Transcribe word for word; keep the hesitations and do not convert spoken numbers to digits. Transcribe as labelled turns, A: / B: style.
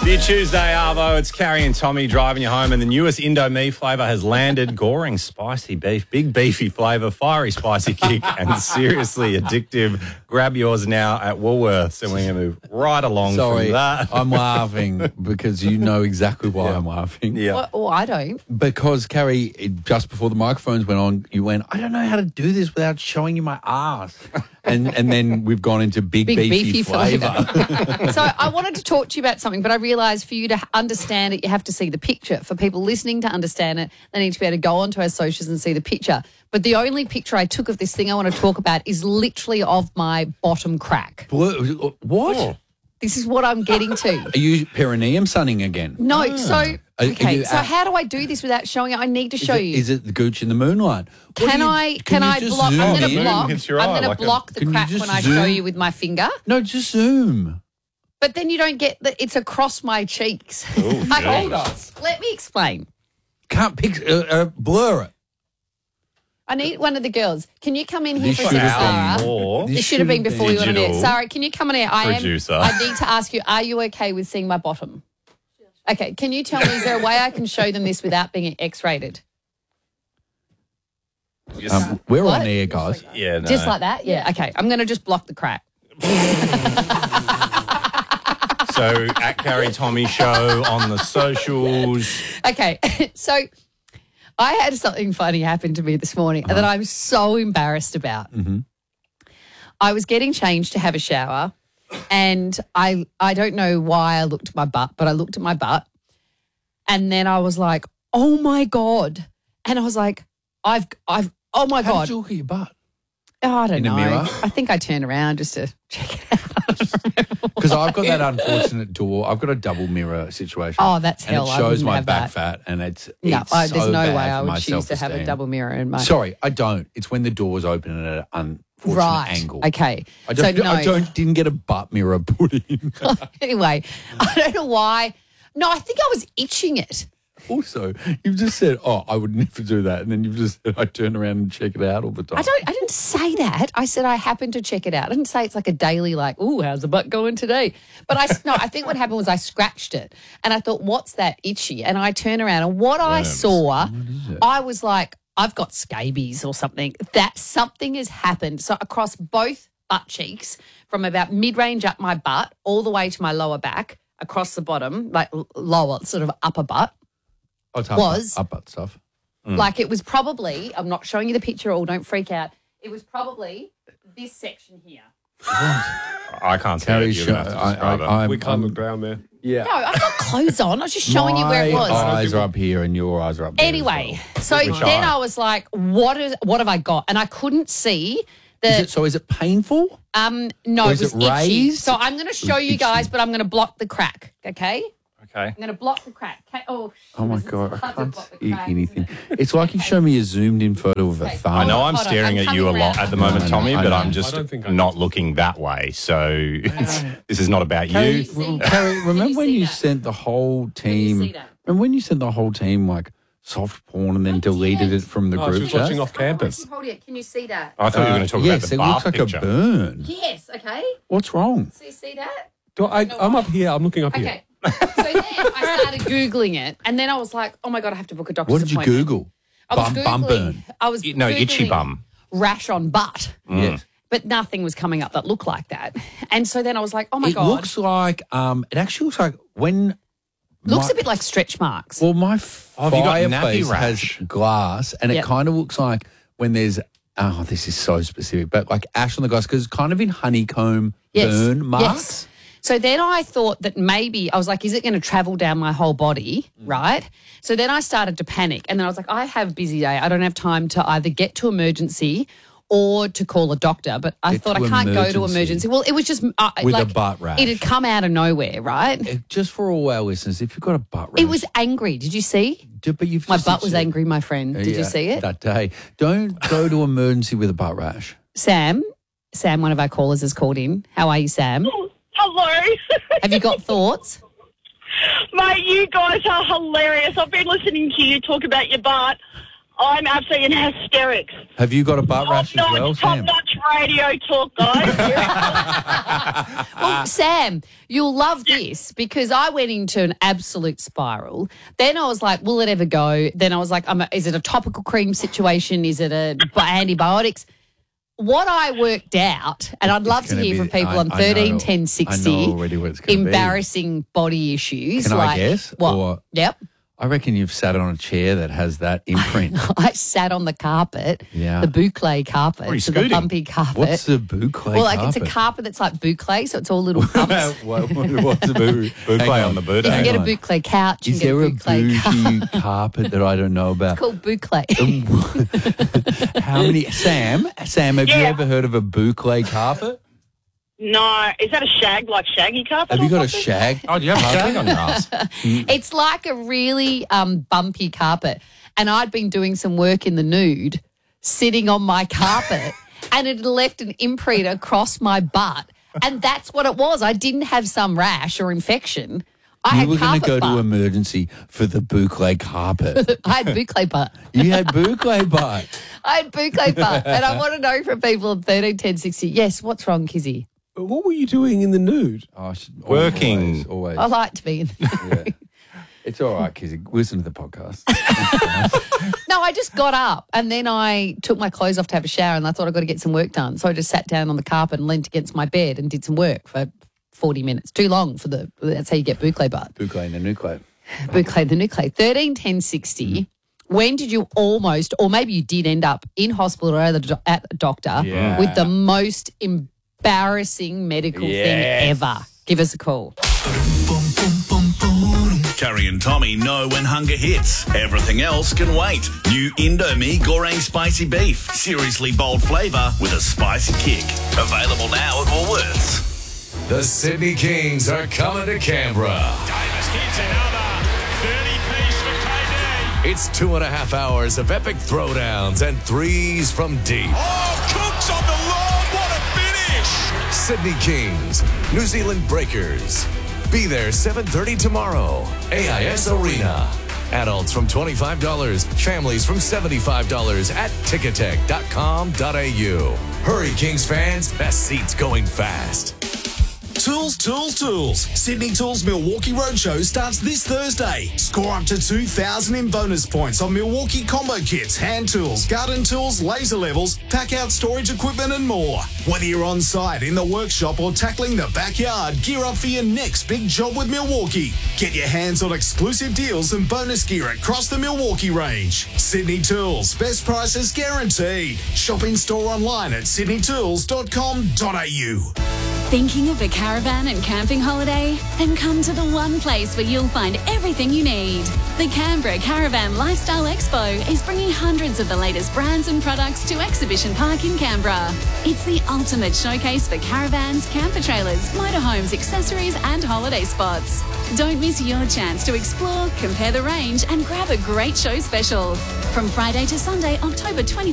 A: Your Tuesday, Arvo. It's Carrie and Tommy driving you home, and the newest Indomie flavour has landed. Goring spicy beef, big beefy flavour, fiery spicy kick, and seriously addictive. Grab yours now at Woolworths, and we're going to move right along
B: Sorry,
A: from that.
B: I'm laughing because you know exactly why
A: Yeah.
B: I'm laughing.
A: Yeah.
C: Well, oh, I don't.
B: Because, Carrie, it- just before the microphones went on, you went, I don't know how to do this without showing you my ass. And and then we've gone into big,
C: Big
B: beefy,
C: beefy
B: flavour.
C: flavour. So I wanted to talk to you about something, but I realised for you to understand it, you have to see the picture. For people listening to understand it, they need to be able to go onto our socials and see the picture. But the only picture I took of this thing I want to talk about is literally of my bottom crack.
B: What? what?
C: This is what I'm getting to.
B: Are you perineum sunning again?
C: No, so
B: Are- are
C: okay.
B: you
C: So
B: at-
C: how do I do this without showing it? I need to
B: Is
C: show
B: it,
C: you.
B: is it the gooch in the moonlight? What
C: Can
B: do you-
C: I? Can,
B: you
C: I
B: just
C: block?
B: zoom
C: I'm going
B: in?
C: to
A: Moon
C: block.
A: hits your
C: I'm
A: eye
C: going to
A: like a-
C: block the
B: Can you
C: crack
B: just
C: when I
B: zoom?
C: show you with my finger.
B: No, just zoom.
C: But then you don't get the. It's across my cheeks. Like, hold on. Let me explain.
B: Can't pick, uh, uh, blur it.
C: I need one of the girls. Can you come in here
B: This
C: for a
B: should
C: second,
B: have
C: Sarah?
A: Or
C: This should have been before you went on there.
A: digital
C: Sarah, can you come in here? I
A: producer.
C: am. I need to ask you: are you okay with seeing my bottom? Okay. Can you tell me? Is there a way I can show them this without being X-rated?
B: Um, we're
C: What?
B: on air, guys.
A: yeah, no.
C: Just like that? Yeah. Okay. I'm going to just block the crack.
A: So at Carrie Tommy Show on the socials.
C: Okay. So I had something funny happen to me this morning that I'm so embarrassed about.
B: Mm-hmm.
C: I was getting changed to have a shower, and I I don't know why I looked at my butt, but I looked at my butt, and then I was like, "Oh my God!" And I was like, "I've I've oh my
B: How
C: God!"
B: did you look at your butt?
C: Oh, I don't
B: In the
C: know.
B: mirror?
C: I think I turned around just to check it out.
B: Because I've got that unfortunate door. I've got a double mirror situation.
C: Oh, that's
B: and
C: hell.
B: it
C: I
B: shows
C: wouldn't
B: my
C: have
B: back
C: that.
B: fat, and it's,
C: No,
B: it's
C: I,
B: so
C: there's no
B: bad
C: way I
B: for
C: would
B: my
C: choose to have a
B: self-esteem.
C: double mirror in my.
B: Sorry, I don't. It's when the door's open at an unfortunate
C: Right.
B: angle.
C: Okay.
B: I don't.
C: so no.
B: I don't. Didn't get a butt mirror put in.
C: Anyway, I don't know why. No, I think I was itching it.
B: Also, you've just said, "Oh, I would never do that," and then you've just said, "I turn around and check it out all the time."
C: I don't. I didn't say that. I said I happened to check it out. I didn't say it's like a daily, like, "Ooh, how's the butt going today?" But I no. I think what happened was I scratched it, and I thought, "What's that itchy?" And I turn around, and what I saw, I was like, "I've got scabies or something." That something has happened. So across both butt cheeks, from about mid-range up my butt all the way to my lower back, across the bottom, like l- lower, sort of upper butt.
B: Oh, it's up,
C: was-
B: up, up stuff.
C: Like it was probably, I'm not showing you the picture all, don't freak out. It was probably this section here.
A: I can't see
B: Carrie,
A: it. You're
B: show,
A: going to have to
B: I,
A: describe
B: I,
A: it.
B: I'm,
D: We can't
B: I'm-
D: look down there.
B: Yeah.
C: No, I've got clothes on. I was just showing you where it
B: My
C: was.
B: eyes are up here, and your eyes are up there. as
C: Anyway,
B: well.
C: so
A: Which
C: then
A: eye?
C: I was like, what is what have I got? And I couldn't see the
B: Is it, so is it painful?
C: um no,
B: or
C: it
B: is
C: was
B: it
C: itchy.
B: raised?
C: So I'm gonna show you
B: itchy.
C: guys, but I'm gonna block the crack, okay?
A: Okay.
C: I'm gonna block the crack. Okay. Oh,
B: Oh my
C: it's
B: god, I
C: hard to
B: can't
C: block the
B: see
C: crack,
B: anything.
C: isn't it?
B: It's like you've shown me a zoomed-in photo of a
C: Okay.
B: thumb.
A: I know I'm
C: Hold on,
A: staring
C: I'm
A: at you a
C: coming
A: lot
C: round.
A: at the moment,
B: I know,
A: Tommy,
B: I
A: but
B: know.
A: I'm just
D: I don't think I
A: not looking that way. So it's, this is not about
B: Carrie,
A: you.
C: see that?
B: Carrie, remember
C: you
B: when
C: see
B: you
C: that?
B: sent the whole
C: you
B: team?
C: see that?
B: And when you sent the whole team like soft porn and then deleted it from the
D: Oh, she
B: group
D: was
B: chat?
D: watching off campus.
C: Hold it. Can you see that?
A: I thought you were going to talk
B: yes,
A: about the
B: it
A: bath
B: looks like
A: picture.
B: a burn.
C: Yes, okay.
B: What's wrong?
C: So you see that?
D: Do I, I'm up here. I'm looking up here.
C: Okay. So then I started Googling it, and then I was like, oh my God, I have to book a doctor's
B: What did you
C: appointment.
B: Google?
C: I was
B: Bum, bum
C: Googling-
B: burn.
C: I was
A: No, itchy
C: Googling
A: bum.
C: rash on butt,
B: Yes.
C: but nothing was coming up that looked like that. And so then I was like, oh my
B: It
C: God.
B: looks like um. It actually looks like when.
C: Looks
B: my-
C: a bit like stretch marks.
B: Well, my
A: Oh, have you got nappy
B: fireplace
A: rash?
B: has glass, and
C: Yep.
B: it kind of looks like when there's. Oh, this is so specific, but like ash on the glass because it's kind of in honeycomb
C: Yes.
B: burn marks.
C: Yes. So then I thought that maybe I was like, is it going to travel down my whole body?
B: Mm.
C: Right. So then I started to panic. And then I was like, I have a busy day. I don't have time to either get to emergency or to call a doctor. But I
B: Get
C: thought
B: to
C: I can't go to
B: emergency.
C: emergency. Well, it was just uh,
B: With a
C: like,
B: butt rash.
C: It had come out of nowhere, right?
B: Uh, Just for all our listeners, if you've got a butt rash,
C: It was angry. Did you see?
B: D- but you've
C: My
B: just
C: butt was
B: said-
C: angry, my friend. Did
B: Yeah,
C: you see it?
B: that day? Don't go to emergency with a butt rash.
C: Sam, Sam, one of our callers has called in. How are you, Sam?
E: Hello.
C: Have you got thoughts?
E: Mate, you guys are hilarious. I've been listening to you talk about your butt. I'm absolutely in hysterics.
B: Have you got a butt rash as
E: Top
B: well,
E: notch, top
B: Sam?
E: notch radio talk, guys.
C: Well, Sam, you'll love this because I went into an absolute spiral. Then I was like, will it ever go? Then I was like, I'm a, is it a topical cream situation? Is it a antibiotics? What I worked out, and I'd love
B: It's
C: to
B: gonna
C: hear
B: be-
C: from people
B: I-
C: on
B: I
C: thirteen
B: know-
C: ten sixty.
B: I know already what it's gonna be.
C: embarrassing body issues.
B: Can I
C: like,
B: guess?
C: What?
B: Or-
C: Yep.
B: I reckon you've sat on a chair that has that imprint.
C: I sat on the carpet,
B: Yeah.
C: the boucle carpet,
A: Or you
C: so the
A: scooting.
C: bumpy carpet.
B: What's the boucle
C: well, like
B: carpet?
C: it's a carpet that's like boucle, so it's all little bumps.
B: what, what, what's a bou-
A: Boucle
B: Hang
A: on the boot.
C: You can
A: Hang
C: get a
B: on.
C: boucle couch. You
B: Is
C: can
B: there a
C: get a boucle
B: bougie carpet that I don't know about?
C: It's called boucle.
B: How many? Sam, Sam, have you
E: Yeah.
B: ever heard of a boucle carpet?
E: No, is that a shag like shaggy carpet?
B: Have you
E: or
B: got a
E: something?
B: shag?
A: Oh, do you have a shag on your ass?
C: It's like a really um, bumpy carpet. And I'd been doing some work in the nude, sitting on my carpet, and it had left an imprint across my butt. And that's what it was. I didn't have some rash or infection. I
B: You
C: had
B: were going
C: carpet
B: to go
C: butt.
B: to emergency for the boucle carpet.
C: I had boucle butt.
B: You had boucle butt.
C: I had boucle butt. And I want to know from people on thirteen ten sixty. Yes, what's wrong, Kizzy?
D: What were you doing in the nude?
B: Oh, sh-
A: Working.
B: Always. always.
C: I like to be in.
B: Yeah. It's all right, Kizzy. Listen to the podcast.
C: No, I just got up and then I took my clothes off to have a shower and I thought I've got to get some work done. So I just sat down on the carpet and leant against my bed and did some work for forty minutes. Too long for the, that's how you get boucle butt.
B: Boucle and the nuclear.
C: Boucle the nuclear. thirteen ten sixty. When did you almost, or maybe you did end up in hospital or at the, do- at the doctor
A: Yeah.
C: with the most embarrassing medical thing
A: Yes.
C: ever? Give us a call.
F: Carrie and Tommy know when hunger hits. Everything else can wait. New Indomie Goreng Spicy Beef. Seriously bold flavour with a spicy kick. Available now at Woolworths.
G: The Sydney Kings are coming to Canberra.
H: Davis hits another thirty-piece for K D.
G: It's two and a half hours of epic throwdowns and threes from deep.
H: Oh, Cook's on the line. What a finish.
G: Sydney Kings, New Zealand Breakers. Be there seven thirty tomorrow. A I S Arena. Adults from twenty-five dollars, families from seventy-five dollars at ticketek dot com dot a u. Hurry, Kings fans. Best seats going fast.
I: Tools, Tools, Tools. Sydney Tools Milwaukee Roadshow starts this Thursday. Score up to two thousand in bonus points on Milwaukee combo kits, hand tools, garden tools, laser levels, pack out storage equipment and more. Whether you're on site, in the workshop or tackling the backyard, gear up for your next big job with Milwaukee. Get your hands on exclusive deals and bonus gear across the Milwaukee range. Sydney Tools, best prices guaranteed. Shop in store online at sydney tools dot com dot a u.
J: Thinking of a caravan and camping holiday? Then come to the one place where you'll find everything you need. The Canberra Caravan Lifestyle Expo is bringing hundreds of the latest brands and products to Exhibition Park in Canberra. It's the ultimate showcase for caravans, camper trailers, motorhomes, accessories and holiday spots. Don't miss your chance to explore, compare the range and grab a great show special. From Friday to Sunday, October twenty-third